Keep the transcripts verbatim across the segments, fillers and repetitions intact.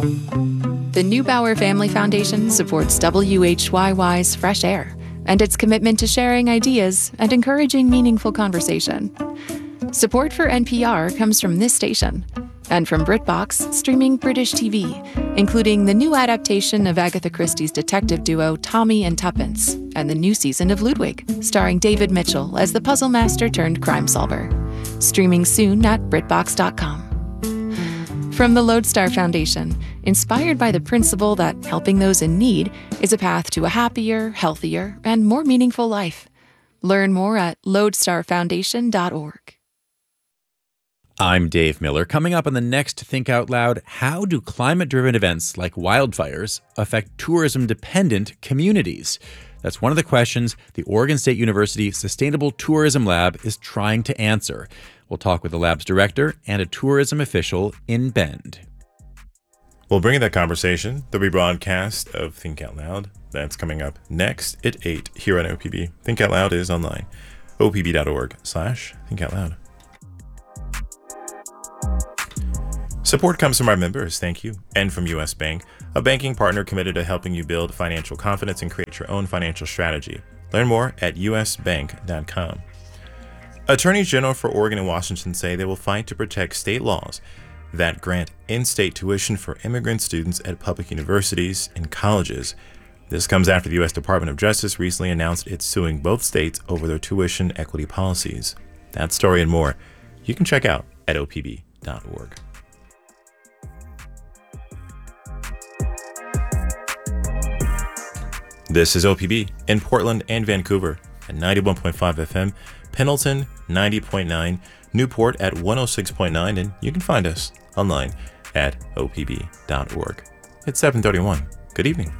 The Neubauer Family Foundation supports W H Y Y's Fresh Air and its commitment to sharing ideas and encouraging meaningful conversation. Support for N P R comes from this station and from BritBox, streaming British T V, including the new adaptation of Agatha Christie's detective duo Tommy and Tuppence and the new season of Ludwig, starring David Mitchell as the puzzle master turned crime solver. Streaming soon at BritBox dot com. From the Lodestar Foundation, inspired by the principle that helping those in need is a path to a happier, healthier, and more meaningful life. Learn more at lodestar foundation dot org. I'm Dave Miller. Coming up on the next Think Out Loud, how do climate-driven events like wildfires affect tourism-dependent communities? That's one of the questions the Oregon State University Sustainable Tourism Lab is trying to answer. We'll talk with the lab's director and a tourism official in Bend. We'll bring you that conversation, the rebroadcast of Think Out Loud. That's coming up next at eight here on O P B. Think Out Loud is online. O P B dot org slash Think Out Loud. Support comes from our members, thank you, and from U S Bank, a banking partner committed to helping you build financial confidence and create your own financial strategy. Learn more at U S bank dot com. Attorneys General for Oregon and Washington say they will fight to protect state laws that grant in-state tuition for immigrant students at public universities and colleges. This comes after the U S Department of Justice recently announced it's suing both states over their tuition equity policies. That story and more you can check out at O P B dot org. This is O P B in Portland and Vancouver at ninety-one point five F M, Pendleton ninety point nine, Newport at one oh six point nine, and you can find us online at O P B dot org. It's seven thirty-one. Good evening.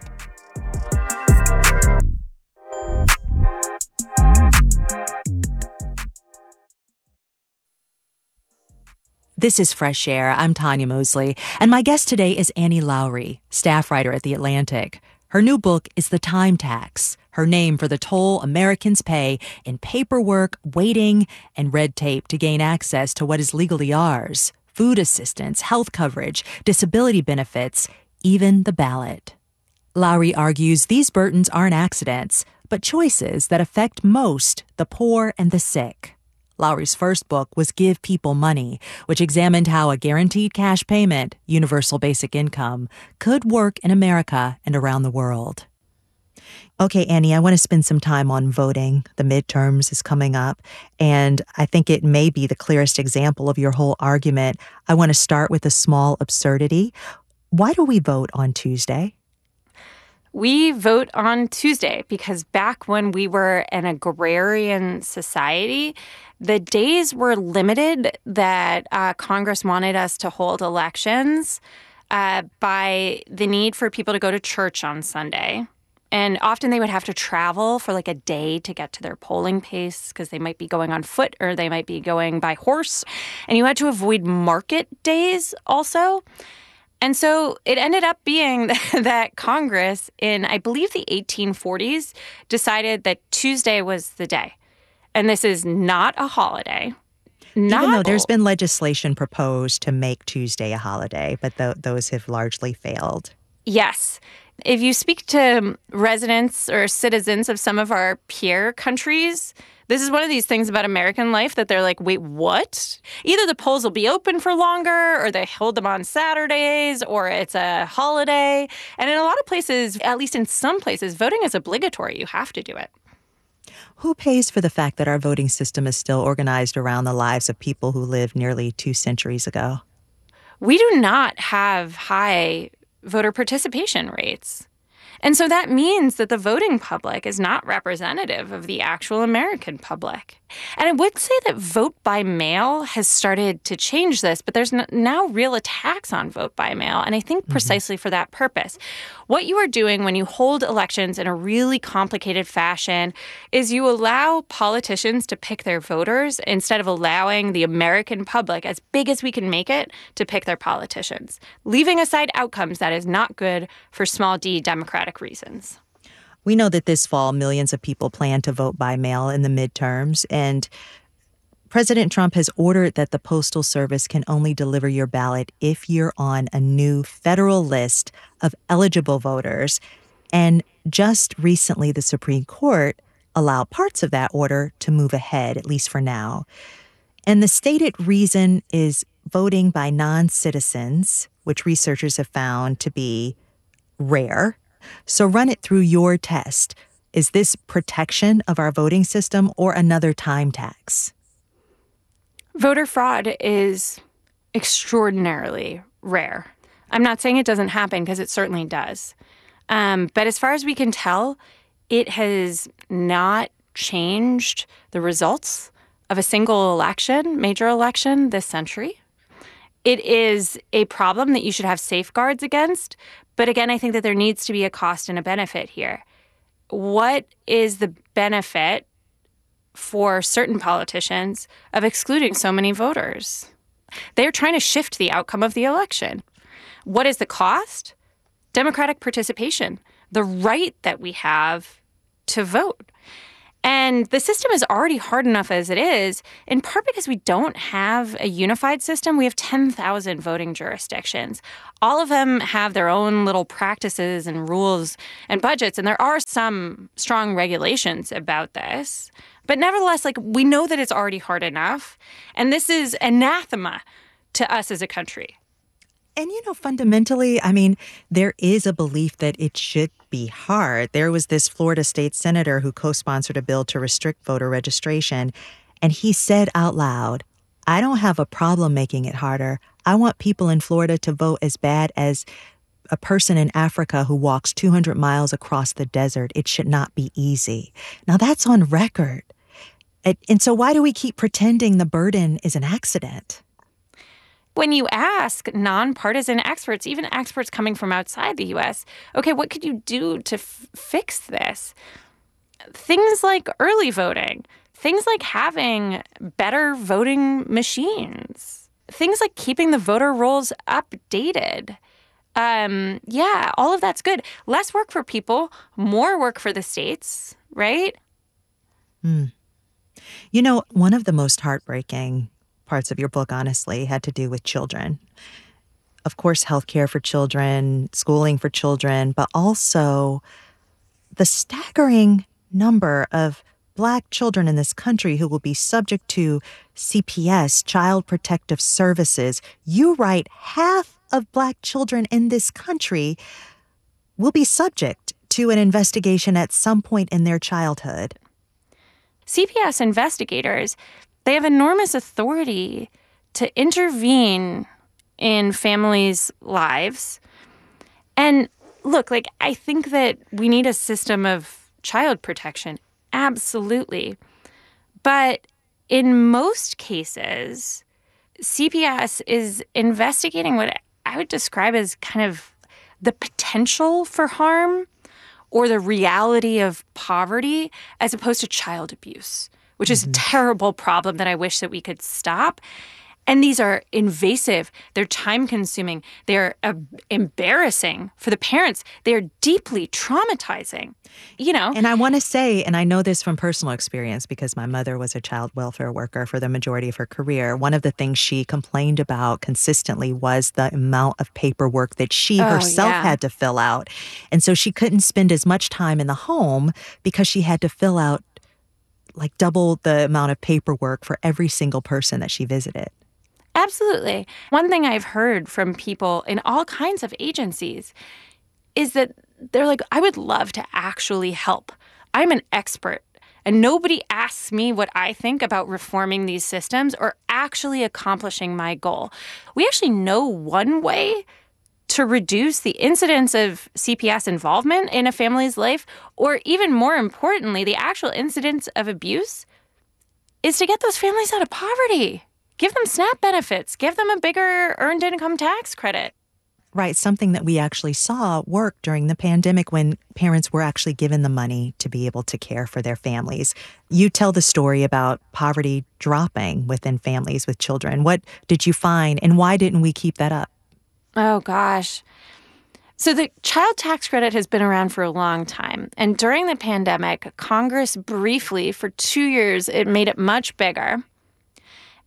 This is Fresh Air. I'm Tanya Mosley, and my guest today is Annie Lowrey, staff writer at The Atlantic. Her new book is The Time Tax, her name for the toll Americans pay in paperwork, waiting, and red tape to gain access to what is legally ours: food assistance, health coverage, disability benefits, even the ballot. Lowrey argues these burdens aren't accidents, but choices that affect most the poor and the sick. Lowrey's first book was Give People Money, which examined how a guaranteed cash payment, universal basic income, could work in America and around the world. Okay, Annie, I want to spend some time on voting. The midterms is coming up, and I think it may be the clearest example of your whole argument. I want to start with a small absurdity. Why do we vote on Tuesday? We vote on Tuesday because back when we were an agrarian society, the days were limited that uh, Congress wanted us to hold elections uh, by the need for people to go to church on Sunday. And often they would have to travel for like a day to get to their polling place because they might be going on foot or they might be going by horse. And you had to avoid market days also. And so it ended up being that Congress in, I believe, the eighteen forties decided that Tuesday was the day. And this is not a holiday. Not Even though there's been legislation proposed to make Tuesday a holiday, but th- those have largely failed. Yes. If you speak to residents or citizens of some of our peer countries, this is one of these things about American life that they're like, wait, what? Either the polls will be open for longer or they hold them on Saturdays or it's a holiday. And in a lot of places, at least in some places, voting is obligatory. You have to do it. Who pays for the fact that our voting system is still organized around the lives of people who lived nearly two centuries ago? We do not have high voter participation rates. And so that means that the voting public is not representative of the actual American public. And I would say that vote by mail has started to change this, but there's now real attacks on vote by mail, and I think precisely for that purpose. What you are doing when you hold elections in a really complicated fashion is you allow politicians to pick their voters instead of allowing the American public, as big as we can make it, to pick their politicians, leaving aside outcomes that is not good for small d democratic reasons. We know that this fall, millions of people plan to vote by mail in the midterms, and President Trump has ordered that the Postal Service can only deliver your ballot if you're on a new federal list of eligible voters. And just recently, the Supreme Court allowed parts of that order to move ahead, at least for now. And the stated reason is voting by non-citizens, which researchers have found to be rare. So run it through your test. Is this protection of our voting system or another time tax? Voter fraud is extraordinarily rare. I'm not saying it doesn't happen, because it certainly does. Um, but as far as we can tell, it has not changed the results of a single election, major election this century. It is a problem that you should have safeguards against. But again, I think that there needs to be a cost and a benefit here. What is the benefit for certain politicians of excluding so many voters? They're trying to shift the outcome of the election. What is the cost? Democratic participation, the right that we have to vote. And the system is already hard enough as it is, in part because we don't have a unified system. We have ten thousand voting jurisdictions. All of them have their own little practices and rules and budgets, and there are some strong regulations about this. But nevertheless, like, we know that it's already hard enough, and this is anathema to us as a country. And, you know, fundamentally, I mean, there is a belief that it should be hard. There was this Florida state senator who co-sponsored a bill to restrict voter registration, and he said out loud, "I don't have a problem making it harder. I want people in Florida to vote as bad as a person in Africa who walks two hundred miles across the desert. It should not be easy." Now, that's on record. And so why do we keep pretending the burden is an accident? When you ask nonpartisan experts, even experts coming from outside the U S, okay, what could you do to f- fix this? Things like early voting, things like having better voting machines, things like keeping the voter rolls updated. Um, yeah, all of that's good. Less work for people, more work for the states, right? Hmm. You know, one of the most heartbreaking parts of your book, honestly, had to do with children. Of course, healthcare for children, schooling for children, but also the staggering number of Black children in this country who will be subject to C P S, Child Protective Services. You write half of Black children in this country will be subject to an investigation at some point in their childhood. C P S investigators, they have enormous authority to intervene in families' lives. And look, like, I think that we need a system of child protection. Absolutely. But in most cases, C P S is investigating what I would describe as kind of the potential for harm or the reality of poverty as opposed to child abuse, which is a terrible problem that I wish that we could stop. And these are invasive. They're time-consuming. They're uh, embarrassing for the parents. They're deeply traumatizing, you know? And I want to say, and I know this from personal experience because my mother was a child welfare worker for the majority of her career. One of the things she complained about consistently was the amount of paperwork that she Oh, herself yeah. had to fill out. And so she couldn't spend as much time in the home because she had to fill out like double the amount of paperwork for every single person that she visited. Absolutely. One thing I've heard from people in all kinds of agencies is that they're like, I would love to actually help. I'm an expert, and nobody asks me what I think about reforming these systems or actually accomplishing my goal. We actually know one way to reduce the incidence of C P S involvement in a family's life, or even more importantly, the actual incidence of abuse, is to get those families out of poverty. Give them SNAP benefits. Give them a bigger earned income tax credit. Right, something that we actually saw work during the pandemic when parents were actually given the money to be able to care for their families. You tell the story about poverty dropping within families with children. What did you find, and why didn't we keep that up? Oh, gosh. So the child tax credit has been around for a long time. And during the pandemic, Congress briefly, for two years, it made it much bigger.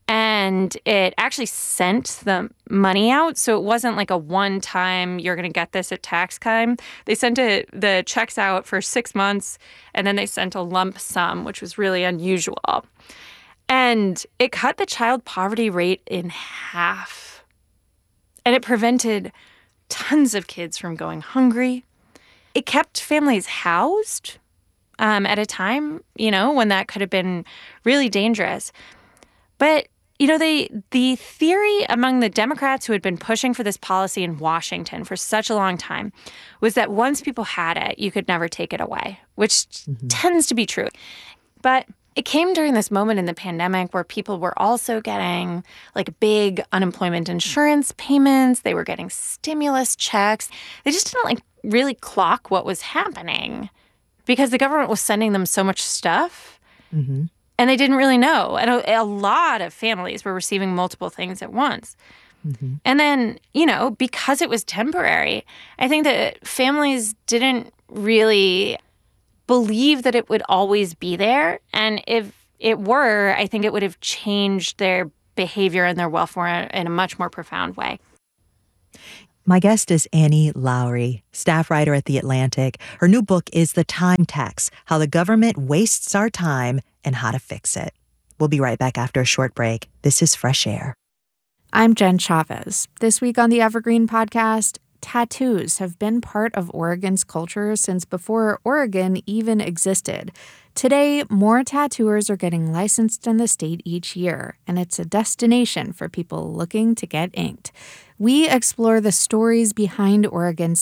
And it actually sent the money out. So it wasn't like a one-time, you're going to get this at tax time. They sent it, the checks out for six months, and then they sent a lump sum, which was really unusual. And it cut the child poverty rate in half. And it prevented tons of kids from going hungry. It kept families housed um, at a time, you know, when that could have been really dangerous. But You know, they, the theory among the Democrats who had been pushing for this policy in Washington for such a long time was that once people had it, you could never take it away, which mm-hmm. tends to be true. But it came during this moment in the pandemic where people were also getting like big unemployment insurance payments. They were getting stimulus checks. They just didn't like really clock what was happening because the government was sending them so much stuff. Mm-hmm. And they didn't really know. And a, a lot of families were receiving multiple things at once. Mm-hmm. And then, you know, because it was temporary, I think that families didn't really believe that it would always be there. And if it were, I think it would have changed their behavior and their welfare in a much more profound way. My guest is Annie Lowrey, staff writer at The Atlantic. Her new book is The Time Tax, How the Government Wastes Our Time and How to Fix It. We'll be right back after a short break. This is Fresh Air. I'm Jen Chavez. This week on the Evergreen Podcast, tattoos have been part of Oregon's culture since before Oregon even existed. Today, more tattooers are getting licensed in the state each year, and it's a destination for people looking to get inked. We explore the stories behind Oregon's